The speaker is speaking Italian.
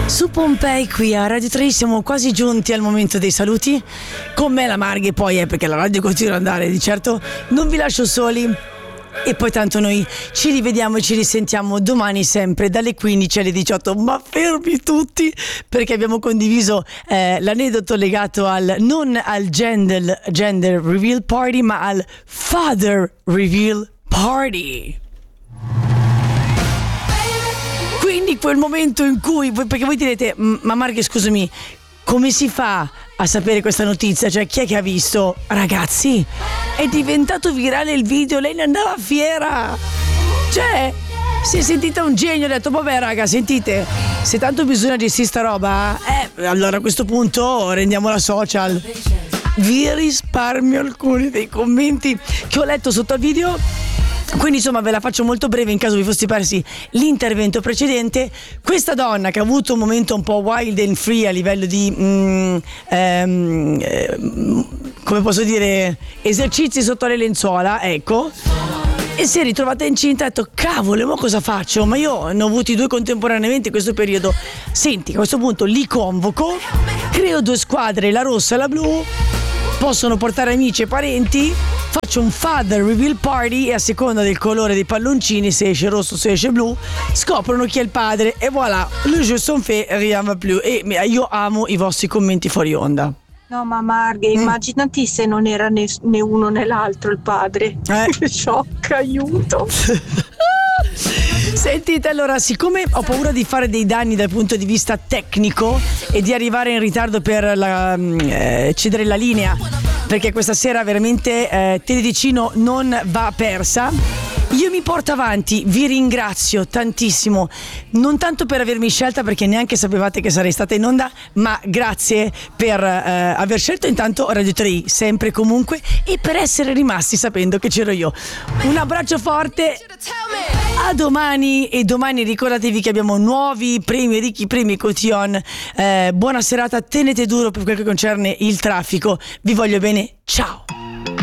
Su Pompei qui a Radio 3 siamo quasi giunti al momento dei saluti. Con me la Marghe poi perché la radio continua ad andare, di certo non vi lascio soli. E poi tanto noi ci rivediamo e ci risentiamo domani sempre dalle 15 alle 18. Ma fermi tutti, perché abbiamo condiviso l'aneddoto legato non al gender reveal party, ma al father reveal party. Quindi quel momento in cui, perché voi direte, ma Marghe scusami, come si fa a sapere questa notizia? Cioè, chi è che ha visto? Ragazzi, è diventato virale il video, lei ne andava fiera. Cioè, si è sentita un genio, ha detto, vabbè raga, sentite, se tanto bisogna gestire sta roba, allora a questo punto rendiamola social. Vi risparmio alcuni dei commenti che ho letto sotto al video. Quindi insomma ve la faccio molto breve in caso vi fossi persi l'intervento precedente. Questa donna che ha avuto un momento un po' wild and free a livello di come posso dire, esercizi sotto le lenzuola, ecco, e si è ritrovata incinta e ha detto cavolo, ma cosa faccio? Ma io ne ho avuti 2 contemporaneamente in questo periodo. Senti, a questo punto li convoco, creo 2 squadre, la rossa e la blu, possono portare amici e parenti, faccio un father reveal party e a seconda del colore dei palloncini, se esce rosso, se esce blu, scoprono chi è il padre e voilà, le jeu sont fait, rien va plus. E io amo i vostri commenti fuori onda. No, ma Marghe, immaginati se non era né uno né l'altro il padre. Shock, aiuto. Sentite, allora, siccome ho paura di fare dei danni dal punto di vista tecnico e di arrivare in ritardo per cedere la linea, perché questa sera veramente Teledicino non va persa, io mi porto avanti, vi ringrazio tantissimo, non tanto per avermi scelta perché neanche sapevate che sarei stata in onda, ma grazie per aver scelto intanto Radio 3 sempre e comunque e per essere rimasti sapendo che c'ero io. Un abbraccio forte, a domani, e domani ricordatevi che abbiamo nuovi premi, ricchi premi Cotillon. Buona serata, tenete duro per quel che concerne il traffico, vi voglio bene, ciao.